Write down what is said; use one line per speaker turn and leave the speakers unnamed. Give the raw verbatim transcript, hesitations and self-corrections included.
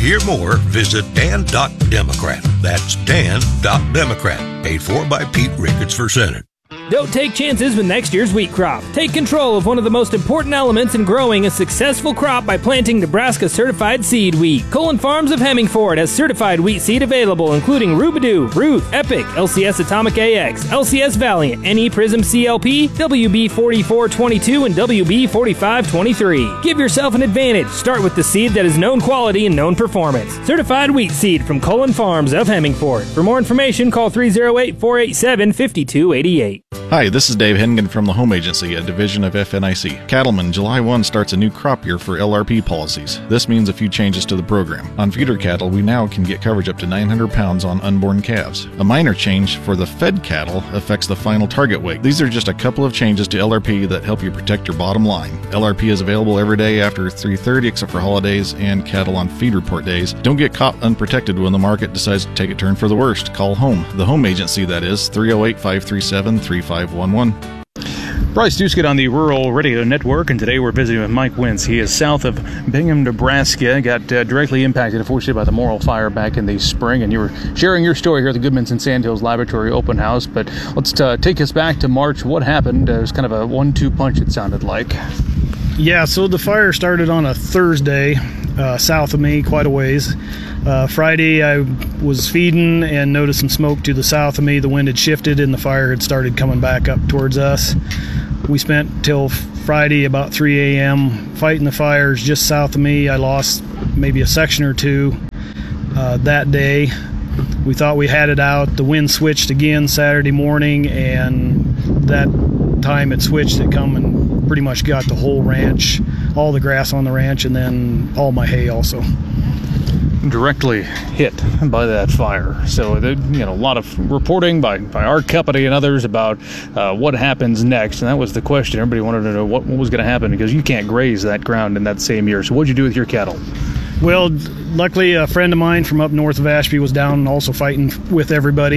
hear more, visit dan dot democrat. That's dan dot democrat. Paid for by Pete Ricketts for Senate.
Don't take chances with next year's wheat crop. Take control of one of the most important elements in growing a successful crop by planting Nebraska certified seed wheat. Colin Farms of Hemmingford has certified wheat seed available, including Rubidoo, Ruth, Epic, L C S Atomic A X, L C S Valiant, N E Prism C L P, W B forty-four twenty-two, and W B forty-five twenty-three. Give yourself an advantage. Start with the seed that is known quality and known performance. Certified wheat seed from Colin Farms of Hemmingford. For more information, call three oh eight, four eight seven, five two eight eight.
Hi, this is Dave Hennigan from the Home Agency, a division of F N I C. Cattlemen, July first starts a new crop year for L R P policies. This means a few changes to the program. On feeder cattle, we now can get coverage up to nine hundred pounds on unborn calves. A minor change for the fed cattle affects the final target weight. These are just a couple of changes to L R P that help you protect your bottom line. L R P is available every day after three thirty except for holidays and cattle on feed report days. Don't get caught unprotected when the market decides to take a turn for the worst. Call home. The Home Agency, that is, three oh eight, five three seven, three five one one.
Bryce Duskett on the Rural Radio Network, and today we're visiting with Mike Wentz. He is south of Bingham, Nebraska, got uh, directly impacted, unfortunately, by the Morrill fire back in the spring, and you were sharing your story here at the Goodmanson Sandhills Laboratory Open House, but let's uh, take us back to March. What happened? Uh, it was kind of a one two punch, it sounded like.
Yeah, so the fire started on a Thursday uh, south of me, quite a ways. Uh, Friday, I was feeding and noticed some smoke to the south of me. The wind had shifted and the fire had started coming back up towards us. We spent till Friday about three a.m. fighting the fires just south of me. I lost maybe a section or two uh, that day. We thought we had it out. The wind switched again Saturday morning, and that time it switched, it come and pretty much got the whole ranch, all the grass on the ranch, and then all my hay also.
Directly hit by that fire. So, there, you know, a lot of reporting by, by our company and others about uh, what happens next. And that was the question. Everybody wanted to know what, what was going to happen, because you can't graze that ground in that same year. So what did you do with your cattle?
Well, luckily a friend of mine from up north of Ashby was down also fighting with everybody.